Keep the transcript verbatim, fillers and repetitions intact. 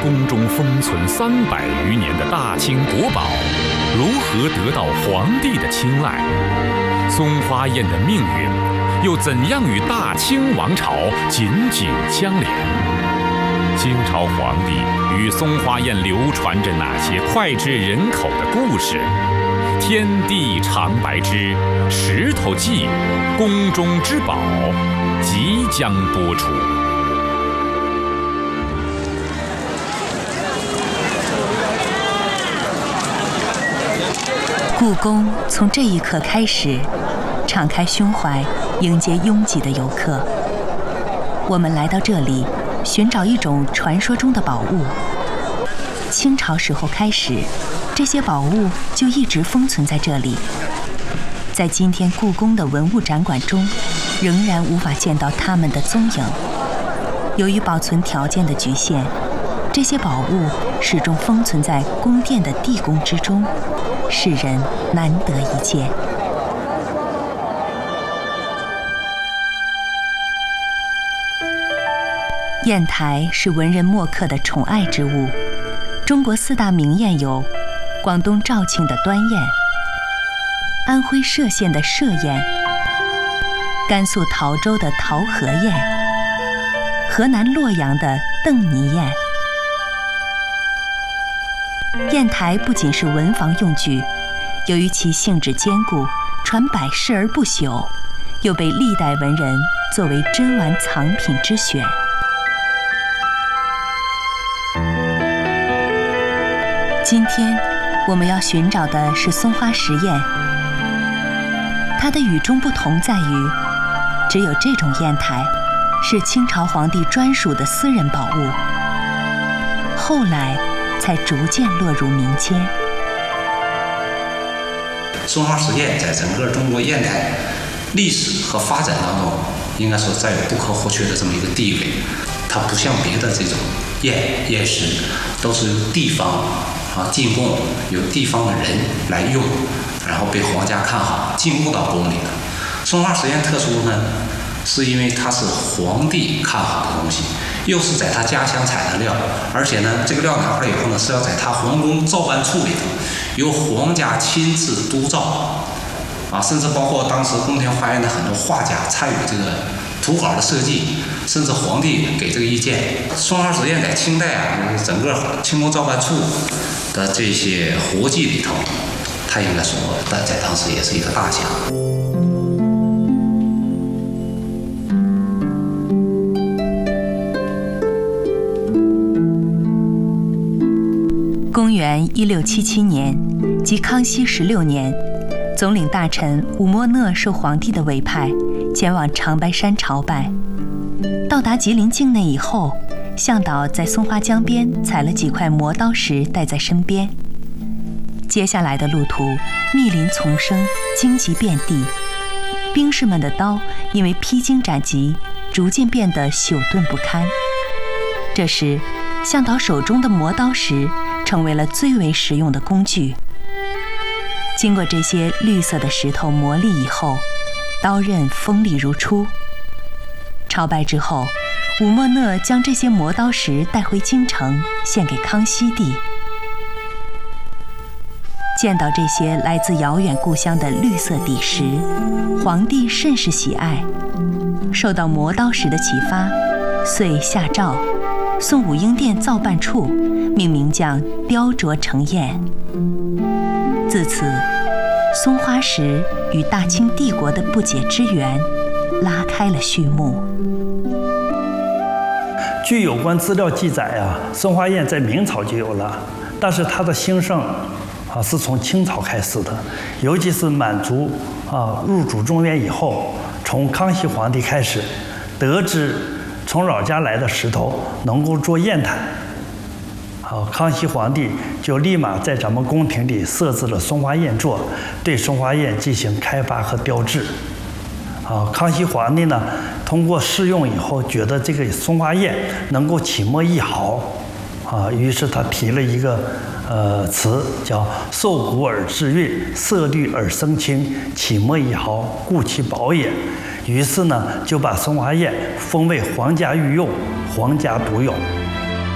宫中封存三百余年的大清国宝，如何得到皇帝的青睐？松花宴的命运又怎样与大清王朝紧紧相连？清朝皇帝与松花宴流传着哪些脍炙人口的故事？天地长白之石头记，宫中之宝即将播出。 故宫从这一刻开始，敞开胸怀迎接拥挤的游客。我们来到这里，寻找一种传说中的宝物。清朝时候开始，这些宝物就一直封存在这里。在今天故宫的文物展馆中，仍然无法见到它们的踪影。由于保存条件的局限，这些宝物始终封存在宫殿的地宫之中，世人难得一见。砚台是文人墨客的宠爱之物。中国四大名砚有广东肇庆的端砚、安徽歙县的歙砚、甘肃陶州的陶和砚、河南洛阳的邓泥砚。砚台不仅是文房用具，由于其性质坚固，传百世而不朽，又被历代文人作为珍玩藏品之选。今天我们要寻找的是松花石砚，它的与众不同在于，只有这种砚台是清朝皇帝专属的私人宝物，后来才逐渐落入民间。 松花石砚在整个中国砚台历史和发展当中，应该说占有不可或缺的这么一个地位。它不像别的这种砚砚石，都是地方啊进贡，由地方的人来用，然后被皇家看好，进贡到宫里的。松花石砚特殊呢，是因为它是皇帝看好的东西，又是在他家乡采的料，而且呢，这个料拿回来以后呢，是要在他皇宫造办处里头，由皇家亲自督造，啊，甚至包括当时宫廷花园的很多画家参与这个图稿的设计，甚至皇帝给这个意见。松花石砚在清代啊，整个清宫造办处的这些活计里头，它应该说在在当时也是一个大奖。 公元一六七七年，即康熙十六年，总领大臣武莫讷受皇帝的委派，前往长白山朝拜。到达吉林境内以后，向导在松花江边采了几块磨刀石带在身边。接下来的路途密林丛生，荆棘遍地，兵士们的刀因为披荆斩棘，逐渐变得朽钝不堪。这时，向导手中的磨刀石成为了最为实用的工具。经过这些绿色的石头磨砺以后，刀刃锋利如初。朝拜之后，武莫讷将这些磨刀石带回京城，献给康熙帝。见到这些来自遥远故乡的绿色底石，皇帝甚是喜爱，受到磨刀石的启发，遂下诏送武英殿造办处，命名将雕琢成砚。自此，松花石与大清帝国的不解之缘拉开了序幕。 据有关资料记载啊，松花砚在明朝就有了，但是它的兴盛啊是从清朝开始的，尤其是满族啊入主中原以后，从康熙皇帝开始，得知从老家来的石头能够做砚台，啊，康熙皇帝就立马在咱们宫廷里设置了松花砚座，对松花砚进行开发和雕制。啊，康熙皇帝呢，通过试用以后，觉得这个松花砚能够起墨一毫，啊，于是他提了一个呃词，叫“受古而致韵，色绿而生青，起墨一毫，故其宝也”。于是呢，就把松花砚封为皇家御用、皇家独有。